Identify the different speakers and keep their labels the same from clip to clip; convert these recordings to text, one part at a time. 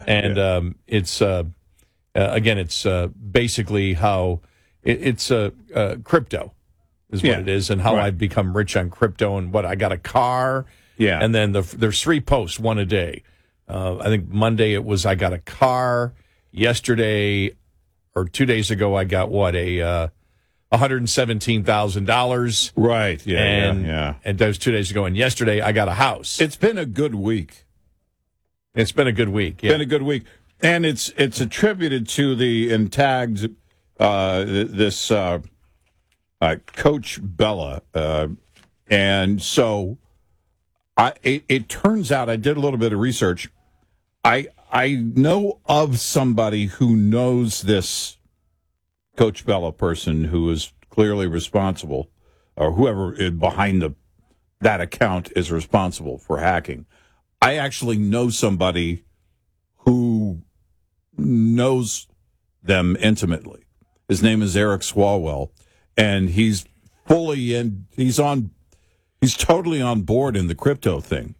Speaker 1: And it's again, it's basically how it's crypto is what it is, and how I've become rich on crypto, and what I got a car. Yeah, and then there's 3 posts, one a day. I think Monday it was I got a car. Yesterday or 2 days ago, I got $117,000. Right. Yeah. And that was 2 days ago. And yesterday, I got a house.
Speaker 2: It's been a good week.
Speaker 1: It's been a good week.
Speaker 2: Yeah. Been a good week, and it's attributed to the tagged this Coach Bella, and so it turns out I did a little bit of research. I know of somebody who knows this Coach Bella person who is clearly responsible, or whoever is behind that account is responsible for hacking. I actually know somebody who knows them intimately. His name is Eric Swalwell, and he's totally on board in the crypto thing.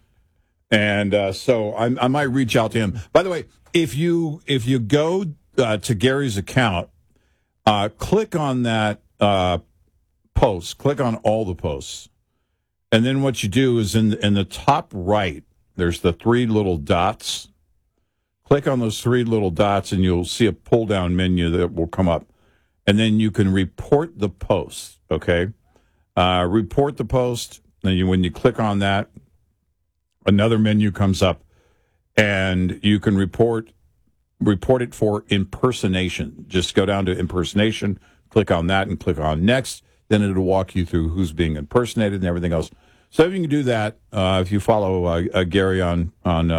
Speaker 2: And so I might reach out to him. By the way, if you go to Gary's account, click on that post. Click on all the posts, and then what you do is in the top right, there's the 3 little dots. Click on those 3 little dots, and you'll see a pull-down menu that will come up, and then you can report the post. Okay, report the post. And when you click on that, another menu comes up, and you can report it for impersonation. Just go down to impersonation, click on that, and click on next. Then it'll walk you through who's being impersonated and everything else. So if you can do that, if you follow Gary on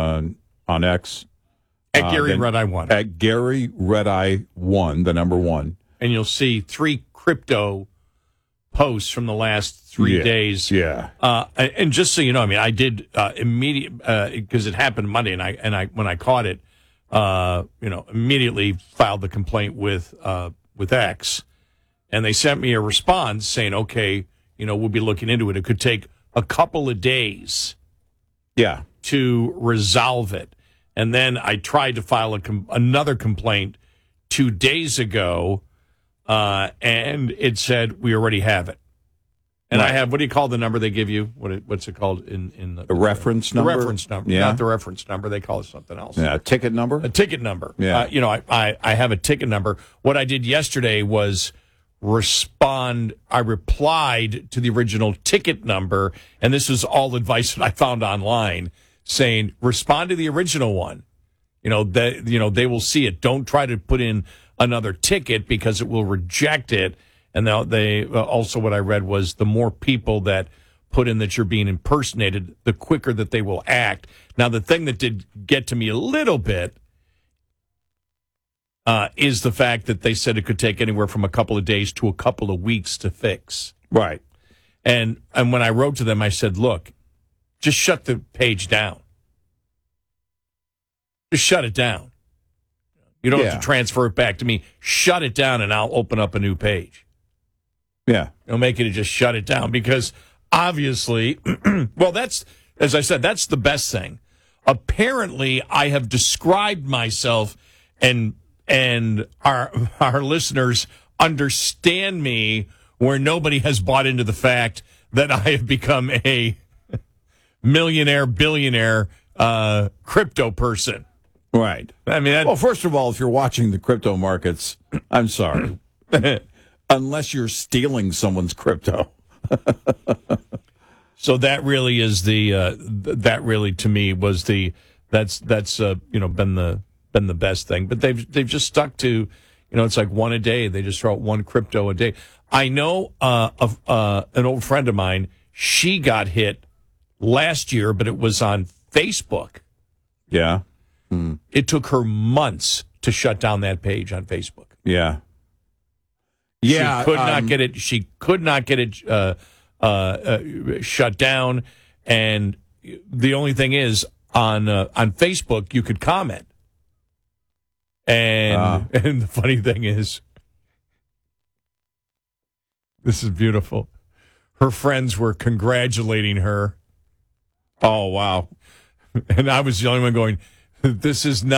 Speaker 2: X.
Speaker 1: At Gary Red-Eye 1.
Speaker 2: At Gary Red-Eye 1, the number 1.
Speaker 1: And you'll see 3 crypto posts from the last 3 days. Yeah. And just so you know, I mean, I did immediate because it happened Monday, and I when I caught it, immediately filed the complaint with X, and they sent me a response saying, okay, we'll be looking into it. It could take a couple of days. Yeah. To resolve it. And then I tried to file another complaint 2 days ago, and it said we already have it. And I have, what do you call the number they give you? What's it called in the
Speaker 2: reference number?
Speaker 1: The reference number, not the reference number. They call it something else.
Speaker 2: Yeah, a ticket number?
Speaker 1: A ticket number. Yeah. I have a ticket number. What I did yesterday was respond. I replied to the original ticket number, and this is all advice that I found online, saying respond to the original one. They will see it. Don't try to put in another ticket because it will reject it. And now they also, what I read was the more people that put in that you're being impersonated, the quicker that they will act. Now, the thing that did get to me a little bit is the fact that they said it could take anywhere from a couple of days to a couple of weeks to fix. Right. And when I wrote to them, I said, look, just shut the page down. Just shut it down. You don't have to transfer it back to me. Shut it down, and I'll open up a new page. Yeah. Make it just shut it down, because obviously, well, that's, as I said, that's the best thing. Apparently, I have described myself, and our listeners understand me, where nobody has bought into the fact that I have become a millionaire, billionaire crypto person. Right. I mean, well, first of all, if you're watching the crypto markets, I'm sorry. Unless you're stealing someone's crypto. So that really is that really to me was that's been the best thing. But they've just stuck to, it's like one a day. They just throw out one crypto a day. I know an old friend of mine, she got hit last year, but it was on Facebook. Yeah. It took her months to shut down that page on Facebook. Yeah. Yeah. She could not get it. She could not get it shut down. And the only thing is, on Facebook, you could comment. And the funny thing is, this is beautiful. Her friends were congratulating her. Oh, wow. And I was the only one going, this is not